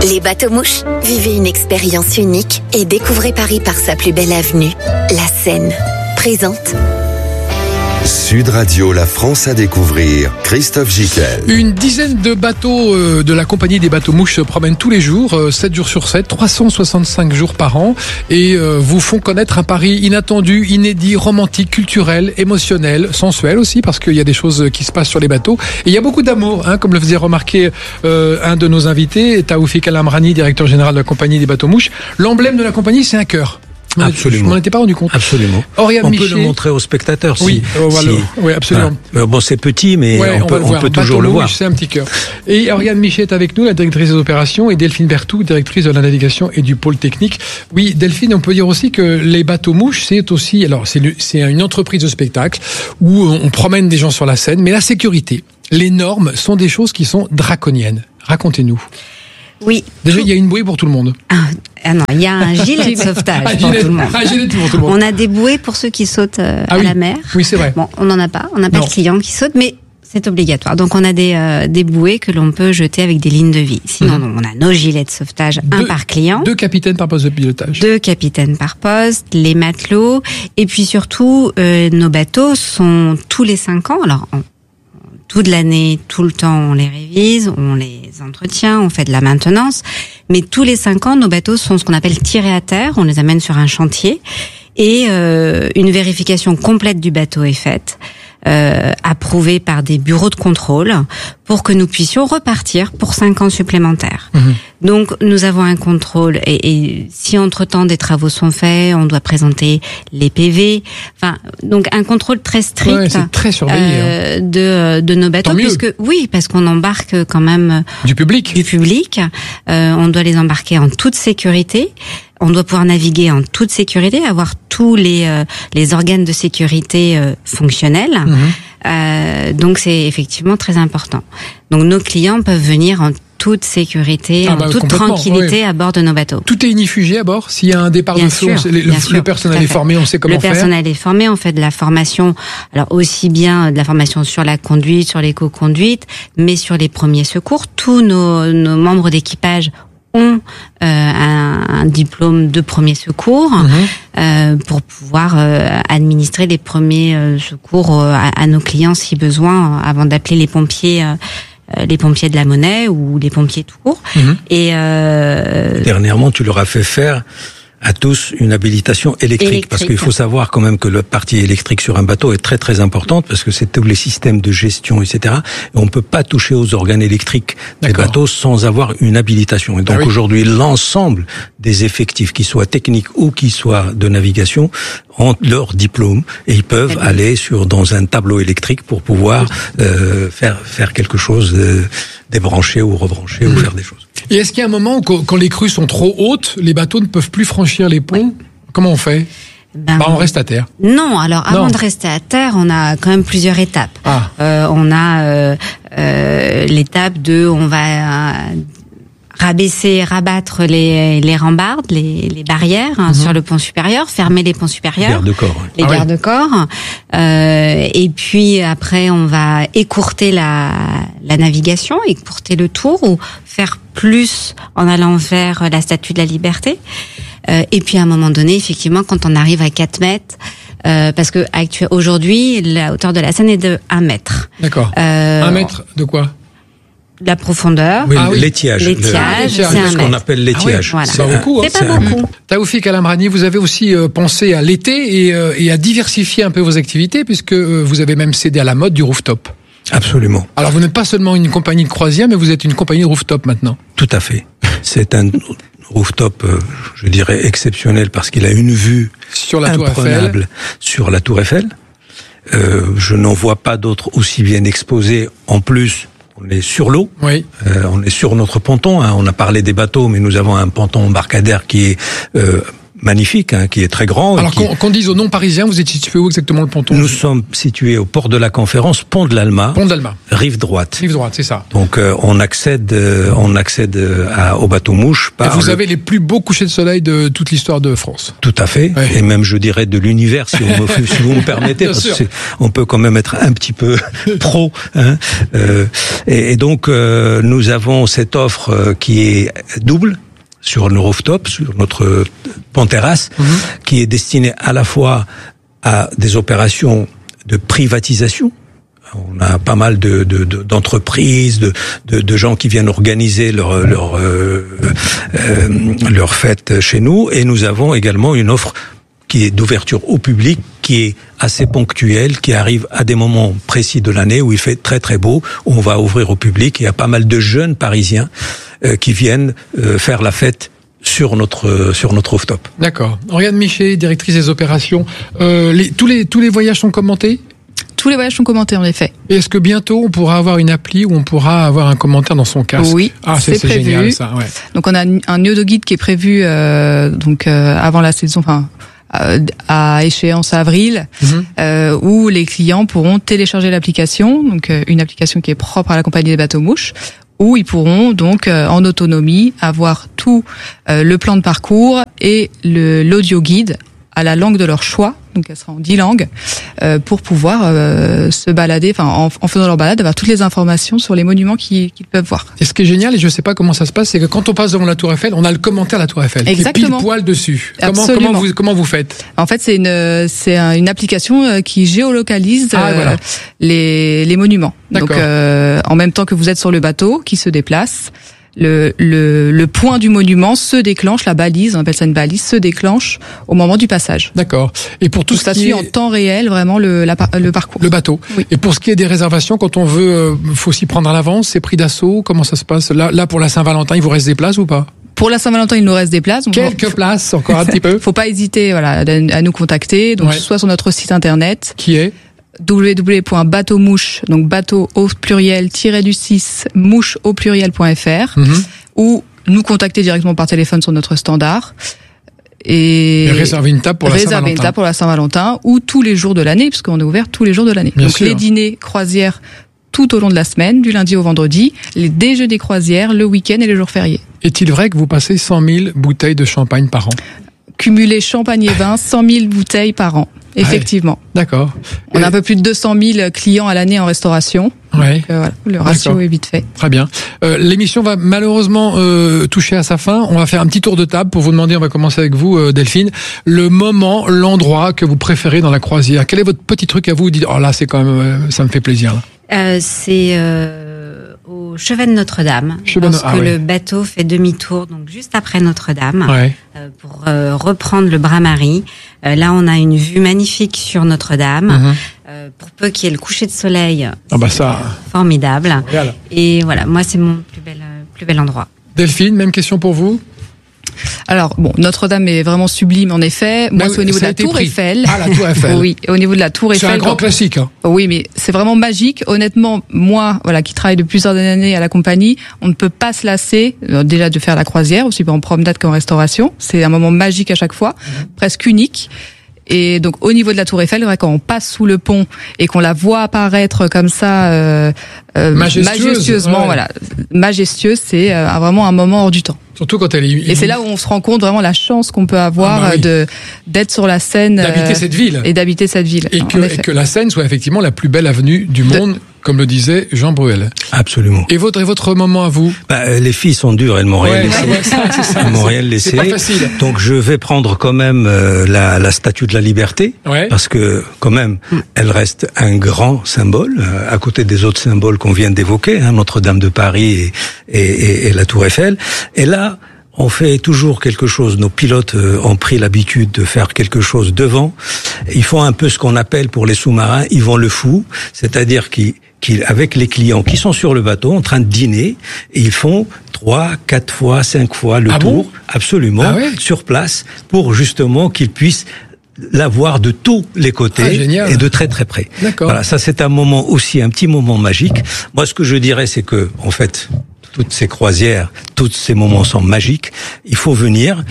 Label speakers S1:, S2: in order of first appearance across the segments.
S1: Les bateaux-mouches, vivez une expérience unique et découvrez Paris par sa plus belle avenue, la Seine. Présente.
S2: Sud Radio, la France à découvrir, Christophe Gicquel.
S3: Une dizaine de bateaux de la compagnie des bateaux-mouches se promènent tous les jours, 7 jours sur 7, 365 jours par an, et vous font connaître un Paris inattendu, inédit, romantique, culturel, émotionnel, sensuel aussi, parce qu'il y a des choses qui se passent sur les bateaux. Et il y a beaucoup d'amour, comme le faisait remarquer un de nos invités, Taoufik El Amrani, directeur général de la compagnie des bateaux-mouches. L'emblème de la compagnie, c'est un cœur.
S4: Absolument.
S3: Je m'en étais pas rendu compte.
S4: Absolument.
S3: On
S4: peut le montrer aux spectateurs.
S3: Oui, oui, absolument.
S4: Voilà. Bon, c'est petit, mais on peut toujours le voir.
S3: C'est un petit cœur. Et Oriane Michet est avec nous, la directrice des opérations, et Delphine Berthoud, directrice de la navigation et du pôle technique. Oui, Delphine, on peut dire aussi que les bateaux-mouches, c'est aussi, alors c'est une entreprise de spectacle où on promène des gens sur la Seine, mais la sécurité, les normes sont des choses qui sont draconiennes. Racontez-nous.
S5: Oui.
S3: Déjà, il y a une bouée pour tout le monde.
S5: Ah non, il y a un gilet de sauvetage pour tout le monde.
S3: Un gilet pour tout le monde.
S5: On a des bouées pour ceux qui sautent à la mer.
S3: Oui, c'est vrai.
S5: Bon, on n'en a pas. On n'a pas de clients qui sautent, mais c'est obligatoire. Donc, on a des bouées que l'on peut jeter avec des lignes de vie. Sinon, on a nos gilets de sauvetage, un par client.
S3: 2 capitaines par poste de pilotage.
S5: 2 capitaines par poste, les matelots. Et puis surtout, nos bateaux sont tous les 5 ans. Alors, toute l'année, tout le temps, on les révise, on les entretient, on fait de la maintenance. Mais tous les 5 ans, nos bateaux sont ce qu'on appelle tirés à terre. On les amène sur un chantier et une vérification complète du bateau est faite, approuvée par des bureaux de contrôle pour que nous puissions repartir pour 5 ans supplémentaires. Donc, nous avons un contrôle et si entre-temps des travaux sont faits, on doit présenter les PV. Enfin, donc un contrôle très strict,
S3: c'est très surveillé,
S5: de nos bateaux, parce qu'on embarque quand même
S3: du public.
S5: On doit les embarquer en toute sécurité. On doit pouvoir naviguer en toute sécurité, avoir tous les organes de sécurité fonctionnels. Donc c'est effectivement très important. Donc nos clients peuvent venir en toute sécurité, en toute tranquillité à bord de nos bateaux.
S3: Tout est inifugé à bord. S'il y a un départ de feu, le personnel est formé, on sait comment faire.
S5: Le personnel est formé, on fait de la formation, alors aussi bien de la formation sur la conduite, sur l'éco-conduite, mais sur les premiers secours. Tous nos membres d'équipage ont un diplôme de premier secours pour pouvoir administrer les premiers secours à nos clients si besoin, avant d'appeler les pompiers de la Monnaie ou les pompiers tout court. Et
S4: dernièrement, tu leur as fait faire à tous une habilitation électrique, parce qu'il faut savoir quand même que la partie électrique sur un bateau est très très importante, parce que c'est tous les systèmes de gestion, etc. Et on peut pas toucher aux organes électriques des bateaux sans avoir une habilitation. Et donc aujourd'hui, l'ensemble des effectifs, qu'ils soient techniques ou qu'ils soient de navigation, ont leur diplôme et ils peuvent aller dans un tableau électrique pour pouvoir faire quelque chose, débrancher ou rebrancher ou faire des choses.
S3: Et est-ce qu'il y a un moment où, quand les crues sont trop hautes, les bateaux ne peuvent plus franchir les ponts ? Comment on fait ? On reste à terre.
S5: Non, alors avant de rester à terre, on a quand même plusieurs étapes. On a l'étape de, on va rabattre les rambardes, les barrières sur le pont supérieur, fermer les ponts supérieurs, garde-corps. Et puis après, on va écourter la navigation, écourter le tour ou faire plus en allant vers la Statue de la Liberté. Et puis à un moment donné, effectivement, quand on arrive à 4 mètres, parce que aujourd'hui, la hauteur de la Seine est de 1 mètre.
S3: D'accord. 1 mètre de quoi ?
S5: La profondeur.
S4: L'étiage.
S5: C'est
S4: ce qu'on appelle l'étiage.
S3: C'est pas beaucoup.
S5: C'est pas beaucoup.
S3: Taoufik El Amrani, vous avez aussi pensé à l'été et à diversifier un peu vos activités, puisque vous avez même cédé à la mode du rooftop.
S4: Absolument.
S3: Alors vous n'êtes pas seulement une compagnie de croisière, mais vous êtes une compagnie de rooftop maintenant.
S4: Tout à fait. C'est un rooftop, je dirais, exceptionnel, parce qu'il a une vue
S3: sur la
S4: imprenable sur la Tour Eiffel. Je n'en vois pas d'autres aussi bien exposés. En plus, on est sur l'eau, on est sur notre ponton. On a parlé des bateaux, mais nous avons un ponton embarcadère qui est magnifique, qui est très grand.
S3: Alors qu'on dise aux non-parisiens, vous êtes situé où exactement le ponton?
S4: Nous sommes situés au port de la Conférence, pont de l'Alma.
S3: Pont de l'Alma.
S4: Rive droite.
S3: Rive droite, c'est ça.
S4: Donc on accède au bateau mouche par.
S3: Et vous avez les plus beaux couchers de soleil de toute l'histoire de France.
S4: Tout à fait. Ouais. Et même je dirais de l'univers, si vous me permettez, parce que on peut quand même être un petit peu pro. Et donc nous avons cette offre qui est double sur le rooftop, sur notre pont-terrasse, qui est destinée à la fois à des opérations de privatisation. On a pas mal d'entreprises, de gens qui viennent organiser leur fête chez nous, et nous avons également une offre qui est d'ouverture au public, qui est assez ponctuelle, qui arrive à des moments précis de l'année où il fait très très beau, où on va ouvrir au public. Il y a pas mal de jeunes Parisiens qui viennent faire la fête sur notre rooftop.
S3: D'accord. Oriane Michet, directrice des opérations. Tous les voyages sont commentés ?
S6: Tous les voyages sont commentés, en effet.
S3: Et est-ce que bientôt on pourra avoir une appli où on pourra avoir un commentaire dans son casque?
S6: Oui,
S3: c'est prévu. Génial, ça. Ouais.
S6: Donc on a un audioguide qui est prévu avant la saison, à échéance avril, où les clients pourront télécharger l'application, donc une application qui est propre à la compagnie des bateaux mouches, où ils pourront donc en autonomie avoir tout le plan de parcours et l'audio guide à la langue de leur choix, donc elle sera en 10 langues, pour pouvoir se balader, en faisant leur balade, avoir toutes les informations sur les monuments qu'ils peuvent voir.
S3: Et ce qui est génial, et je ne sais pas comment ça se passe, c'est que quand on passe devant la Tour Eiffel, on a le commentaire de la Tour Eiffel,
S6: exactement,
S3: qui est pile poil dessus. Comment vous faites?
S6: En fait, c'est une application qui géolocalise les monuments. Donc, en même temps que vous êtes sur le bateau qui se déplace, le point du monument se déclenche, la balise, on appelle ça une balise, se déclenche au moment du passage.
S3: D'accord. Et pour tout
S6: ça suit en temps réel vraiment le parcours.
S3: Le bateau. Oui. Et pour ce qui est des réservations, quand on veut, faut s'y prendre à l'avance, c'est prix d'assaut, comment ça se passe? Là pour la Saint-Valentin, il vous reste des places ou pas?
S6: Pour la Saint-Valentin, il nous reste des places.
S3: Quelques places, encore un petit peu.
S6: Faut pas hésiter, à nous contacter. Donc soit sur notre site internet.
S3: Qui est
S6: www.bateaumouche, donc bateau au pluriel /du6 mouche au pluriel.fr, ou nous contacter directement par téléphone sur notre standard et
S3: réserver une table pour
S6: la Saint-Valentin ou tous les jours de l'année, puisqu'on est ouvert tous les jours de l'année.
S3: Bien
S6: donc
S3: sûr.
S6: Les dîners croisières tout au long de la semaine, du lundi au vendredi, les déjeuners croisières le week-end et les jours fériés.
S3: Est-il vrai que vous passez 100 000 bouteilles de champagne par an?
S6: Cumulé champagne et vin, 100 000 bouteilles par an. Effectivement.
S3: D'accord.
S6: On a un peu plus de 200 000 clients à l'année en restauration.
S3: Ouais.
S6: Donc, le ratio est vite fait.
S3: Très bien. L'émission va malheureusement toucher à sa fin. On va faire un petit tour de table pour vous demander, on va commencer avec vous Delphine, le moment, l'endroit que vous préférez dans la croisière. Quel est votre petit truc à vous? Dites, là c'est quand même, ça me fait plaisir. Là.
S5: C'est au chevet de Notre-Dame, lorsque le bateau fait demi-tour, donc juste après Notre-Dame, pour reprendre le bras-marie. Là, on a une vue magnifique sur Notre-Dame. Pour peu qu'il y ait le coucher de soleil, formidable. Et voilà, moi, c'est mon plus bel endroit.
S3: Delphine, même question pour vous?
S6: Alors, Notre-Dame est vraiment sublime, en effet. Moi, c'est au niveau de la Tour Eiffel.
S3: Ah, la Tour Eiffel.
S6: Oui, au niveau de la Tour Eiffel.
S3: C'est un grand classique.
S6: Oui, mais c'est vraiment magique. Honnêtement, moi, qui travaille depuis plusieurs années à la compagnie, on ne peut pas se lasser, déjà de faire la croisière, aussi bien en promenade qu'en restauration. C'est un moment magique à chaque fois, presque unique. Et donc, au niveau de la Tour Eiffel, quand on passe sous le pont et qu'on la voit apparaître comme ça, majestueusement, majestueuse, c'est vraiment un moment hors du temps.
S3: Surtout quand elle est...
S6: Et c'est là où on se rend compte vraiment la chance qu'on peut avoir d'être sur la Seine.
S3: D'habiter cette ville.
S6: Et d'habiter cette ville.
S3: Et que la Seine soit effectivement la plus belle avenue du monde, comme le disait Jean Bruel.
S4: Absolument.
S3: Et votre moment à vous?
S4: Les filles sont dures, elles m'ont rien laissé. Elles m'ont rien laissé.
S3: C'est pas facile.
S4: Donc je vais prendre quand même la Statue de la Liberté, parce que quand même, elle reste un grand symbole, à côté des autres symboles qu'on vient d'évoquer, Notre-Dame de Paris et la Tour Eiffel. Et là, on fait toujours quelque chose. Nos pilotes ont pris l'habitude de faire quelque chose devant. Ils font un peu ce qu'on appelle pour les sous-marins, ils vont le fou, c'est-à-dire avec les clients qui sont sur le bateau en train de dîner, et ils font 3, 4 fois, 5 fois le tour, absolument, sur place, pour justement qu'ils puissent la voir de tous les côtés et de très très près. Voilà, ça c'est un moment aussi, un petit moment magique. Moi, ce que je dirais, c'est que, en fait, toutes ces croisières, tous ces moments sont magiques. Il faut venir.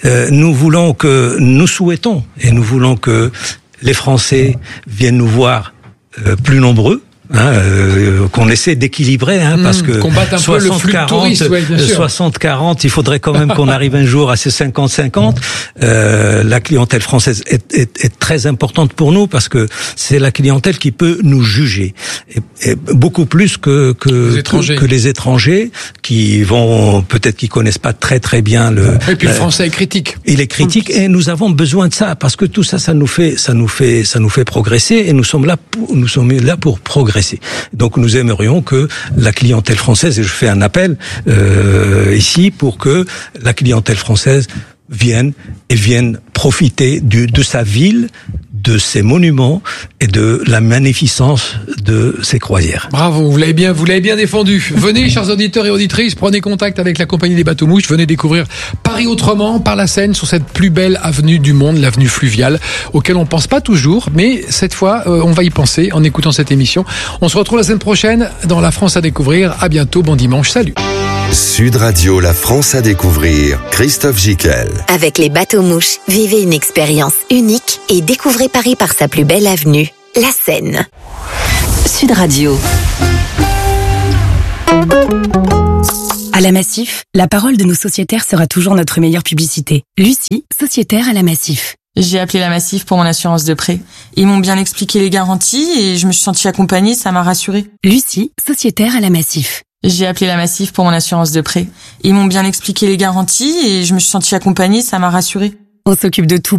S4: nous souhaitons que les Français viennent nous voir plus nombreux. Qu'on essaie d'équilibrer, parce que 60-40, il faudrait quand même qu'on arrive un jour à ces 50-50. La clientèle française est très importante pour nous parce que c'est la clientèle qui peut nous juger, et beaucoup plus que les étrangers qui vont peut-être qui connaissent pas très bien
S3: Et puis le français est critique.
S4: Il est critique et nous avons besoin de ça parce que tout ça, ça nous fait progresser et nous sommes là pour progresser. Donc nous aimerions que la clientèle française, et je fais un appel ici pour que la clientèle française vienne profiter de sa ville, de ses monuments et de la magnificence de ses croisières.
S3: Bravo, vous l'avez bien défendu. Venez, chers auditeurs et auditrices, prenez contact avec la compagnie des bateaux mouches, venez découvrir Paris autrement, par la Seine, sur cette plus belle avenue du monde, l'avenue fluviale, auquel on pense pas toujours, mais cette fois, on va y penser en écoutant cette émission. On se retrouve la semaine prochaine dans La France à découvrir. À bientôt, bon dimanche, salut.
S2: Sud Radio, La France à découvrir, Christophe Gicquel.
S1: Avec les bateaux mouches, vivez une expérience unique et découvrez Paris par sa plus belle avenue, la Seine. Sud Radio.
S7: À la Massif, la parole de nos sociétaires sera toujours notre meilleure publicité. Lucie, sociétaire à la Massif.
S8: J'ai appelé la Massif pour mon assurance de prêt. Ils m'ont bien expliqué les garanties et je me suis sentie accompagnée, ça m'a rassurée.
S7: Lucie, sociétaire à la Massif.
S8: J'ai appelé la Massif pour mon assurance de prêt. Ils m'ont bien expliqué les garanties et je me suis sentie accompagnée, ça m'a rassurée.
S7: On s'occupe de tout